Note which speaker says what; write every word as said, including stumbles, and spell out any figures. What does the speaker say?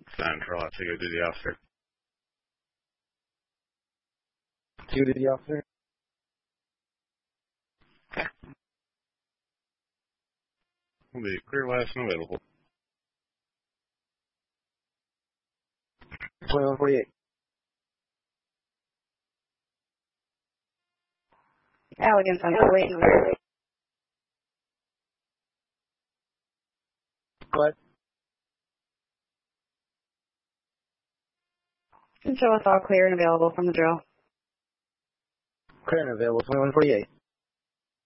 Speaker 1: Central, I take a duty officer.
Speaker 2: Two duty officer.
Speaker 1: Okay. Will be clear, last, and available.
Speaker 2: twenty-one forty-eight.
Speaker 3: Allegan Central, waiting.
Speaker 2: Go ahead.
Speaker 3: Can show us all clear and available from the drill.
Speaker 2: Clear and available, twenty-one forty-eight.